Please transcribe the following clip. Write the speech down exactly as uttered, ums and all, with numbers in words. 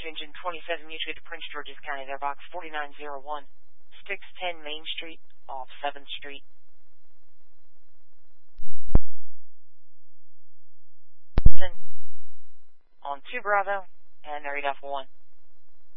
Engine twenty-seven, mutual to Prince George's County, there, box forty-nine oh one, six ten Main Street, off seventh Street. On two Bravo, and there you go for one.